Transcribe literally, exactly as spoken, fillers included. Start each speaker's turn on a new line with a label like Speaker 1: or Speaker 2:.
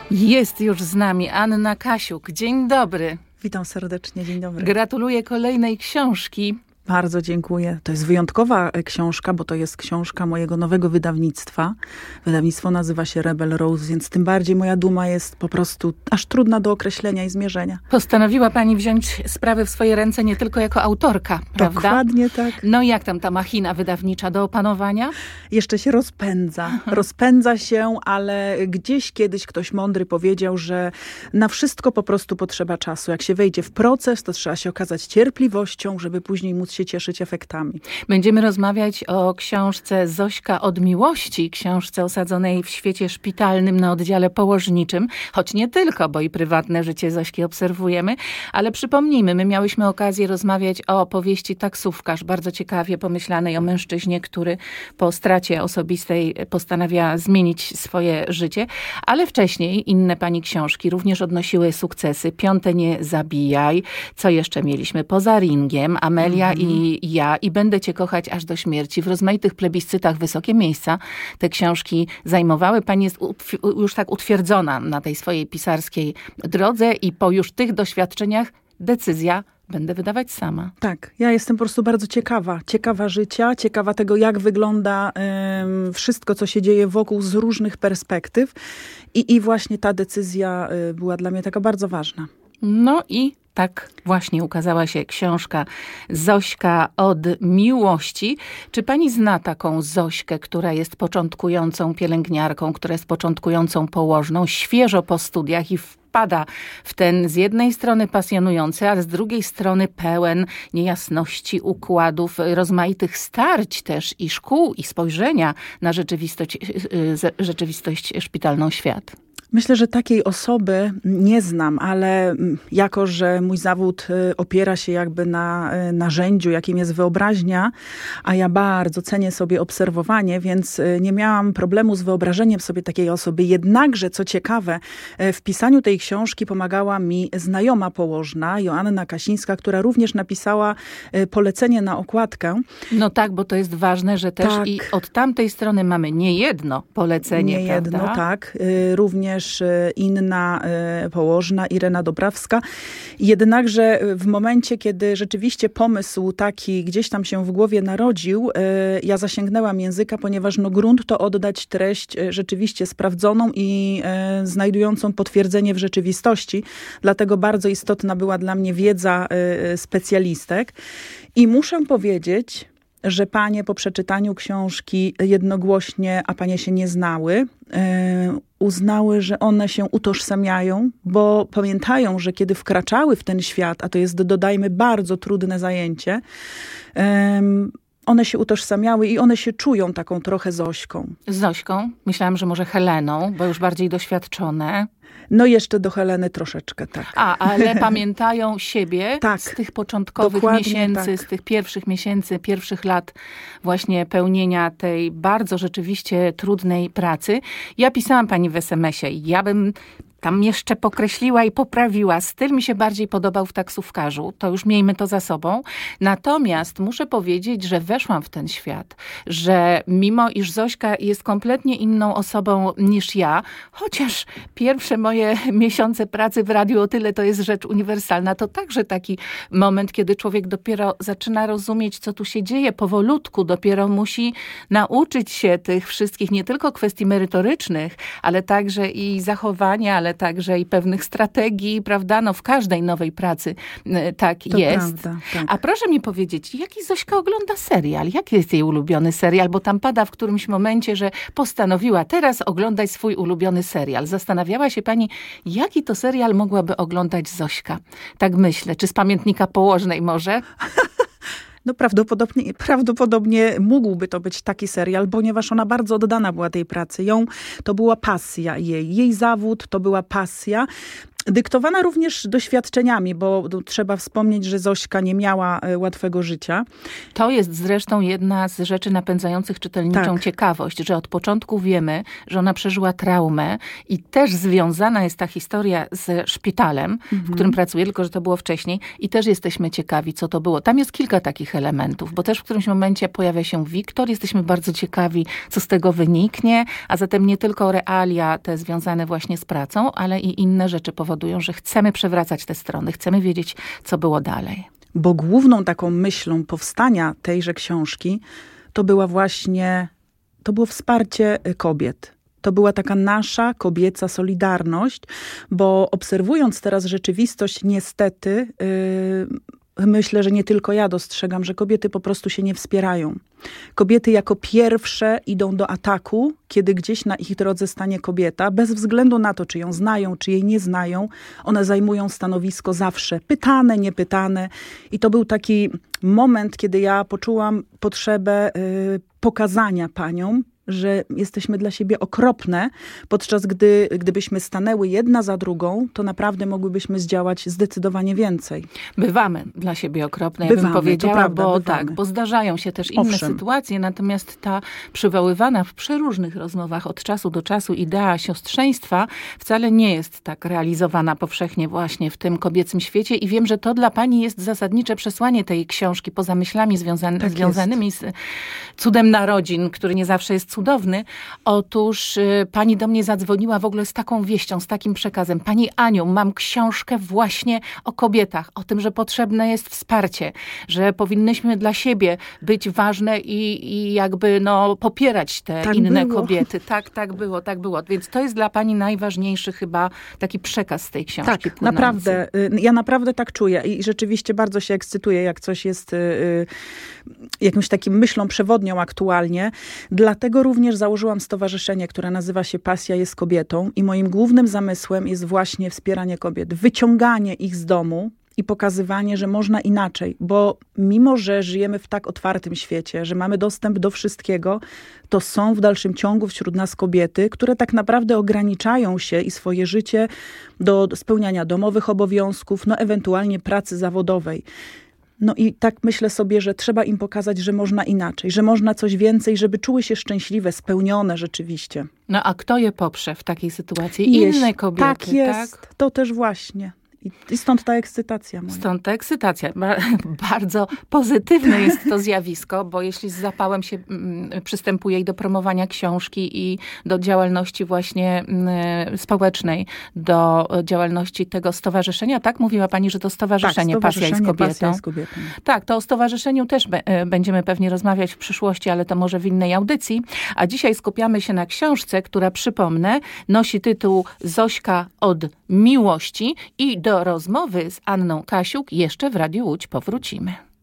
Speaker 1: Jest już z nami Anna Kasiuk. Dzień dobry.
Speaker 2: Witam serdecznie, dzień dobry.
Speaker 1: Gratuluję kolejnej książki.
Speaker 2: Bardzo dziękuję. To jest wyjątkowa książka, bo to jest książka mojego nowego wydawnictwa. Wydawnictwo nazywa się Rebel Rose, więc tym bardziej moja duma jest po prostu aż trudna do określenia i zmierzenia.
Speaker 1: Postanowiła pani wziąć sprawy w swoje ręce nie tylko jako autorka, prawda?
Speaker 2: Dokładnie tak.
Speaker 1: No i jak tam ta machina wydawnicza do opanowania?
Speaker 2: Jeszcze się rozpędza. Rozpędza się, ale gdzieś kiedyś ktoś mądry powiedział, że na wszystko po prostu potrzeba czasu. Jak się wejdzie w proces, to trzeba się okazać cierpliwością, żeby później móc się cieszyć efektami.
Speaker 1: Będziemy rozmawiać o książce Zośka od miłości, książce osadzonej w świecie szpitalnym na oddziale położniczym, choć nie tylko, bo i prywatne życie Zośki obserwujemy, ale przypomnijmy, my miałyśmy okazję rozmawiać o powieści Taksówkarz, bardzo ciekawie pomyślanej o mężczyźnie, który po stracie osobistej postanawia zmienić swoje życie, ale wcześniej inne pani książki również odnosiły sukcesy. Piąte nie zabijaj, co jeszcze mieliśmy? Poza ringiem, Amelia mm. i I ja, i będę cię kochać aż do śmierci. W rozmaitych plebiscytach wysokie miejsca te książki zajmowały. Pani jest już tak utwierdzona na tej swojej pisarskiej drodze i po już tych doświadczeniach decyzja będę wydawać sama.
Speaker 2: Tak, ja jestem po prostu bardzo ciekawa. Ciekawa życia, ciekawa tego, jak wygląda y, wszystko, co się dzieje wokół z różnych perspektyw. I, i właśnie ta decyzja y, była dla mnie taka bardzo ważna.
Speaker 1: No i tak właśnie ukazała się książka Zośka od miłości. Czy pani zna taką Zośkę, która jest początkującą pielęgniarką, która jest początkującą położną, świeżo po studiach i wpada w ten z jednej strony pasjonujący, ale z drugiej strony pełen niejasności, układów, rozmaitych starć też i szkół i spojrzenia na rzeczywistość, rzeczywistość szpitalną świat?
Speaker 2: Myślę, że takiej osoby nie znam, ale jako, że mój zawód opiera się jakby na narzędziu, jakim jest wyobraźnia, a ja bardzo cenię sobie obserwowanie, więc nie miałam problemu z wyobrażeniem sobie takiej osoby. Jednakże, co ciekawe, w pisaniu tej książki pomagała mi znajoma położna, Joanna Kasińska, która również napisała polecenie na okładkę.
Speaker 1: No tak, bo to jest ważne, że też
Speaker 2: tak.
Speaker 1: i od tamtej strony mamy nie jedno polecenie,
Speaker 2: Nie jedno,
Speaker 1: prawda?
Speaker 2: tak. Również inna położna, Irena Dobrawska. Jednakże w momencie, kiedy rzeczywiście pomysł taki gdzieś tam się w głowie narodził, ja zasięgnęłam języka, ponieważ no grunt to oddać treść rzeczywiście sprawdzoną i znajdującą potwierdzenie w rzeczywistości. Dlatego bardzo istotna była dla mnie wiedza specjalistek. I muszę powiedzieć, że panie po przeczytaniu książki jednogłośnie, a panie się nie znały, yy, uznały, że one się utożsamiają, bo pamiętają, że kiedy wkraczały w ten świat, a to jest, dodajmy, bardzo trudne zajęcie, yy, one się utożsamiały i one się czują taką trochę Zośką.
Speaker 1: Zośką? Myślałam, że może Heleną, bo już bardziej doświadczone.
Speaker 2: No jeszcze do Heleny troszeczkę, tak.
Speaker 1: A, ale pamiętają siebie
Speaker 2: tak,
Speaker 1: z tych początkowych
Speaker 2: dokładnie
Speaker 1: miesięcy,
Speaker 2: tak.
Speaker 1: z tych pierwszych miesięcy, pierwszych lat właśnie pełnienia tej bardzo rzeczywiście trudnej pracy. Ja pisałam pani w es em esie, ja bym tam jeszcze pokreśliła i poprawiła. Styl mi się bardziej podobał w Taksówkarzu. To już miejmy to za sobą. Natomiast muszę powiedzieć, że weszłam w ten świat. Że mimo iż Zośka jest kompletnie inną osobą niż ja, chociaż pierwsze moje miesiące pracy w radiu o tyle to jest rzecz uniwersalna, to także taki moment, kiedy człowiek dopiero zaczyna rozumieć, co tu się dzieje powolutku. Dopiero musi nauczyć się tych wszystkich nie tylko kwestii merytorycznych, ale także i zachowania, ale także i pewnych strategii, prawda? No w każdej nowej pracy tak
Speaker 2: to
Speaker 1: jest.
Speaker 2: Prawda, tak.
Speaker 1: A proszę mi powiedzieć, jaki Zośka ogląda serial? Jaki jest jej ulubiony serial? Bo tam pada w którymś momencie, że postanowiła teraz oglądać swój ulubiony serial. Zastanawiała się pani, jaki to serial mogłaby oglądać Zośka? Tak myślę. Czy z Pamiętnika Położnej może?
Speaker 2: No prawdopodobnie, prawdopodobnie mógłby to być taki serial, ponieważ ona bardzo oddana była tej pracy. Ją, to była pasja jej. Jej zawód to była pasja. Dyktowana również doświadczeniami, bo trzeba wspomnieć, że Zośka nie miała łatwego życia.
Speaker 1: To jest zresztą jedna z rzeczy napędzających czytelniczą
Speaker 2: tak.
Speaker 1: ciekawość, że od początku wiemy, że ona przeżyła traumę i też związana jest ta historia z szpitalem, mhm. w którym pracuje, tylko że to było wcześniej i też jesteśmy ciekawi, co to było. Tam jest kilka takich elementów, bo też w którymś momencie pojawia się Wiktor, jesteśmy bardzo ciekawi, co z tego wyniknie, a zatem nie tylko realia te związane właśnie z pracą, ale i inne rzeczy powodują, że chcemy przewracać te strony, chcemy wiedzieć, co było dalej.
Speaker 2: Bo główną taką myślą powstania tejże książki to była właśnie, to było wsparcie kobiet. To była taka nasza kobieca solidarność, bo obserwując teraz rzeczywistość, niestety, yy, myślę, że nie tylko ja dostrzegam, że kobiety po prostu się nie wspierają. Kobiety jako pierwsze idą do ataku, kiedy gdzieś na ich drodze stanie kobieta, bez względu na to, czy ją znają, czy jej nie znają. One zajmują stanowisko zawsze, pytane, niepytane. I to był taki moment, kiedy ja poczułam potrzebę yy, pokazania paniom, że jesteśmy dla siebie okropne, podczas gdy gdybyśmy stanęły jedna za drugą, to naprawdę mogłybyśmy zdziałać zdecydowanie więcej.
Speaker 1: Bywamy dla siebie okropne, ja
Speaker 2: bywamy,
Speaker 1: bym powiedziała,
Speaker 2: to prawda,
Speaker 1: bo
Speaker 2: bywamy.
Speaker 1: tak, bo zdarzają się też inne
Speaker 2: Owszem.
Speaker 1: sytuacje, natomiast ta przywoływana w przeróżnych rozmowach od czasu do czasu idea siostrzeństwa wcale nie jest tak realizowana powszechnie właśnie w tym kobiecym świecie i wiem, że to dla pani jest zasadnicze przesłanie tej książki, poza myślami związany,
Speaker 2: tak
Speaker 1: związanymi z cudem narodzin, który nie zawsze jest cudowny. Otóż y, pani do mnie zadzwoniła w ogóle z taką wieścią, z takim przekazem. Pani Aniu, mam książkę właśnie o kobietach, o tym, że potrzebne jest wsparcie, że powinnyśmy dla siebie być ważne i, i jakby no, popierać te
Speaker 2: tak
Speaker 1: inne
Speaker 2: było.
Speaker 1: kobiety. Tak, tak było, tak było. Więc to jest dla pani najważniejszy chyba taki przekaz z tej książki.
Speaker 2: Tak,
Speaker 1: płynący.
Speaker 2: naprawdę. Ja naprawdę tak czuję i rzeczywiście bardzo się ekscytuję, jak coś jest y, y, jakimś takim myślą przewodnią aktualnie. Dlatego również założyłam stowarzyszenie, które nazywa się Pasja jest kobietą i moim głównym zamysłem jest właśnie wspieranie kobiet, wyciąganie ich z domu i pokazywanie, że można inaczej, bo mimo, że żyjemy w tak otwartym świecie, że mamy dostęp do wszystkiego, to są w dalszym ciągu wśród nas kobiety, które tak naprawdę ograniczają się i swoje życie do spełniania domowych obowiązków, no ewentualnie pracy zawodowej. No i tak myślę sobie, że trzeba im pokazać, że można inaczej, że można coś więcej, żeby czuły się szczęśliwe, spełnione rzeczywiście.
Speaker 1: No a kto je poprze w takiej sytuacji?
Speaker 2: Jeśli
Speaker 1: Inne kobiety,
Speaker 2: tak jest,
Speaker 1: tak?
Speaker 2: to też właśnie. I stąd ta ekscytacja moja.
Speaker 1: Stąd ta ekscytacja. Ba- bardzo pozytywne jest to zjawisko, bo jeśli z zapałem się mm, przystępuje i do promowania książki i do działalności właśnie mm, społecznej, do działalności tego stowarzyszenia, tak? Mówiła pani, że to stowarzyszenie,
Speaker 2: tak,
Speaker 1: Pasja jest kobietą.
Speaker 2: Pasja jest kobietą.
Speaker 1: Tak, to o stowarzyszeniu też be- będziemy pewnie rozmawiać w przyszłości, ale to może w innej audycji. A dzisiaj skupiamy się na książce, która, przypomnę, nosi tytuł Zośka od miłości i do rozmowy z Anną Kasiuk jeszcze w Radiu Łódź powrócimy.